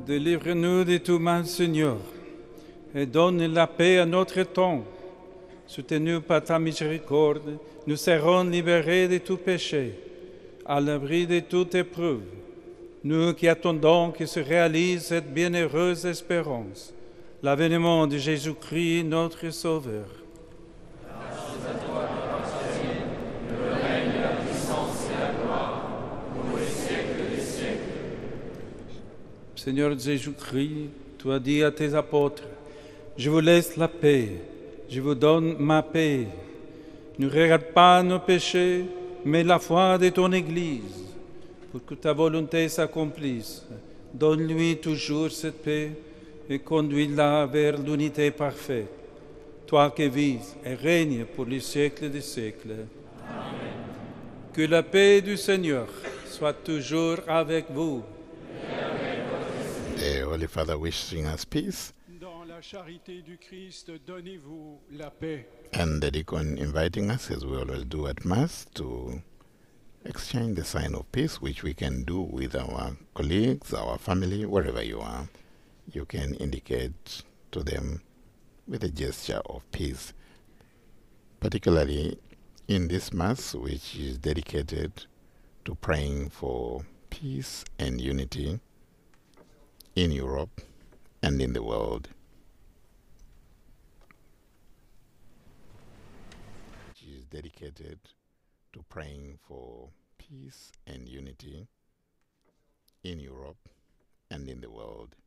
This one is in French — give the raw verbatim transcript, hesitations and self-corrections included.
Délivre-nous de tout mal, Seigneur, et donne la paix à notre temps. Soutenus par ta miséricorde, nous serons libérés de tout péché, à l'abri de toute épreuve. Nous qui attendons que se réalise cette bienheureuse espérance, l'avènement de Jésus-Christ, notre Sauveur. Grâce à toi, appartiennent le règne, la puissance et la gloire, pour les siècles des siècles. Seigneur Jésus-Christ, tu as dit à tes apôtres, « Je vous laisse la paix, je vous donne ma paix. Ne regarde pas nos péchés, mais la foi de ton Église. Pour que ta volonté s'accomplisse, donne-lui toujours cette paix et conduis-la vers l'unité parfaite. Toi qui vis et règnes pour les siècles des siècles. Amen. Que la paix du Seigneur soit toujours avec vous. The Holy Father wishing us peace, Dans la charité du Christ, donnez-vous la paix. and the deacon inviting us, as we always do at Mass, to exchange the sign of peace, which we can do with our colleagues, our family, wherever you are. You can indicate to them with a gesture of peace, particularly in this Mass, which is dedicated to praying for peace and unity in Europe and in the world. Which is dedicated to praying for peace and unity in Europe and in the world.